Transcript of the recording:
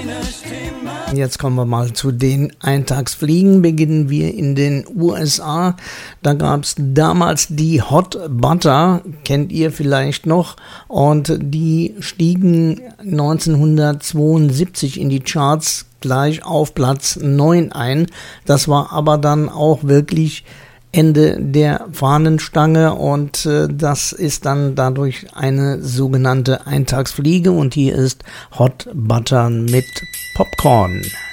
Jetzt kommen wir mal zu den Eintagsfliegen. Beginnen wir in den USA. Da gab es damals die Hot Butter, kennt ihr vielleicht noch. Und die stiegen 1972 in die Charts gleich auf Platz 9 ein. Das war aber dann auch wirklich Ende der Fahnenstange und das ist dann dadurch eine sogenannte Eintagsfliege und hier ist Hot Butter mit Popcorn.